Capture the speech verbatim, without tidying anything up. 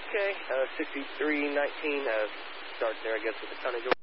Okay, uh, sixty-three nineteen, uh, start there, I guess, with the tonnage.